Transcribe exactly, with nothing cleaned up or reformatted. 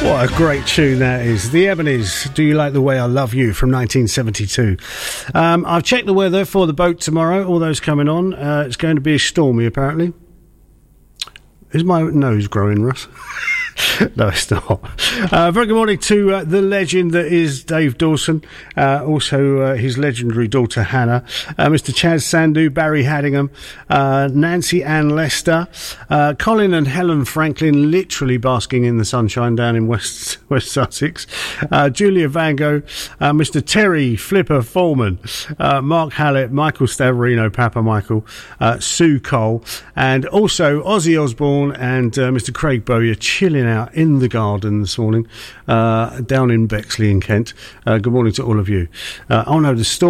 What a great tune that is. The Ebonies, Do You Like the Way I Love You, from nineteen seventy-two. Um, I've checked the weather for the boat tomorrow, all those coming on. Uh, it's going to be stormy, apparently. Is my nose growing, Russ? No, it's not. Uh, very good morning to uh, the legend that is Dave Dawson, uh, also uh, his legendary daughter Hannah, uh, Mister Chaz Sandhu, Barry Haddingham, uh, Nancy Ann Lester, uh, Colin and Helen Franklin, literally basking in the sunshine down in West West Sussex, uh, Julia Van Gogh, uh, Mister Terry Flipper Foreman, uh, Mark Hallett, Michael Stavarino, Papa Michael, uh, Sue Cole, and also Ozzy Osbourne and uh, Mister Craig Bowyer chilling out in the garden this morning, uh, down in Bexley in Kent. Uh, good morning to all of you. Uh, oh no, the storm